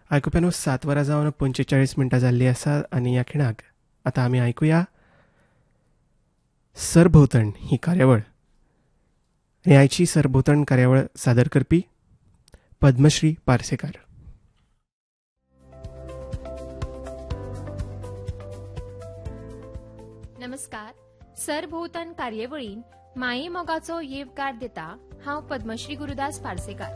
आयकुप्यानो 7 वरां जावन 45 मिनटां जाल्लीं आसा आनी ह्या खिणाक आतां आमी आयकुया सरभोंवतण ही कार्यावळ. आनी आयची सरभोंवतण कार्यावळ सादर करपी पद्मश्री पार्सेकार. नमस्कार. सरभोंवतण कार्यावळीन माये मोगाचो येवकार दिता हांव पद्मश्री गुरुदास पार्सेकार.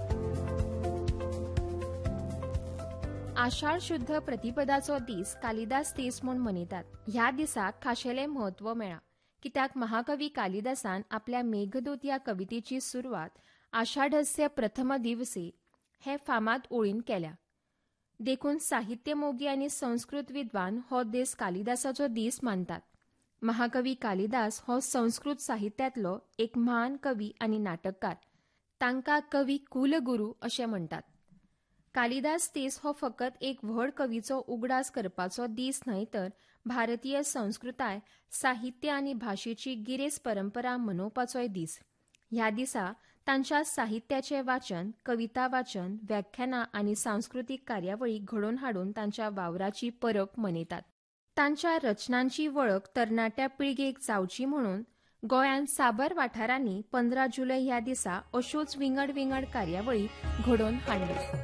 आषाढ शुद्ध प्रतिपदाचो दीस कालिदास दीस म्हूण मनयतात. ह्या दिसाक खाशेलें म्हत्व मेळ्ळा, कित्याक महाकवी कालिदासान आपल्या मेघदूत ह्या कवितेची सुरवात आषाढस्य प्रथम दिवसे हे फामाद ओळीन केल्या. देखून साहित्य मोगी आनी संस्कृत विद्वान हो दीस कालिदासाचो दीस मानतात. महाकवी कालिदास हो संस्कृत साहित्यांतलो एक महान कवी आनी नाटककार. तांकां कवी कुलगुरू अशें म्हणटात. कालिदास दीस हो फकत एक व्हड कवीचो उगडास करपाचो दीस न्हय, तर भारतीय संस्कृताय, साहित्य आनी भाशेची गिरेस्त परंपरा मनोवपाचोय दीस. ह्या दिसा तांच्या साहित्याचें वाचन, कविता वाचन, व्याख्यानां आनी सांस्कृतीक कार्यावळी घडोवन हाडून तांच्या वावराची परब मनयतात. तांच्या रचनांची वळख तरणाट्या पिळगेक जावची म्हणून गोंयांत साबार वाठारांनी 15 जुलय ह्या दिसा अश्योच विंगड विंगड कार्यावळी घडोवन हाडल्यो.